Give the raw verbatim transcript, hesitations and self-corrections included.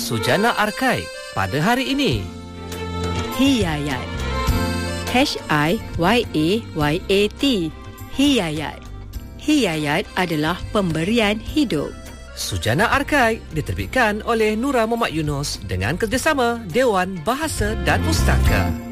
Sujana Arkai pada hari ini. Hiyayat. H I Y A Y A T. Hiyayat. Hiyayat adalah pemberian hidup. Sujana Arkai diterbitkan oleh Nura Muhammad Yunus dengan kerjasama Dewan Bahasa dan Pustaka.